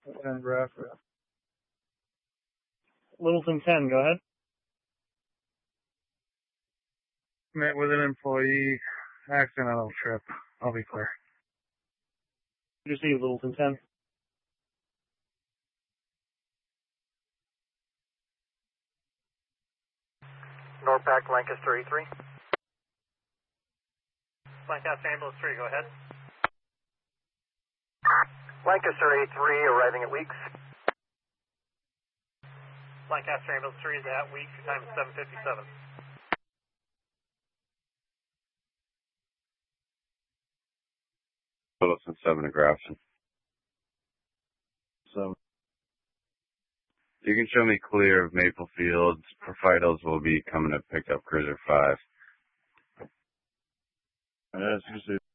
And Bradford. Littleton 10, go ahead. Met with an employee, accidental trip. I'll be clear. Receive Littleton 10. Norpac, Lancaster A3. Lancaster Ambulance 3, go ahead. Lancaster A3 arriving at Weeks. Lancaster Ambulance 3 is at Weeks, time is 7:57. Littleton 7 to Grafton. So, you can show me clear of Maple Fields. Profitals will be coming to pick up Cruiser 5. Yes, you see.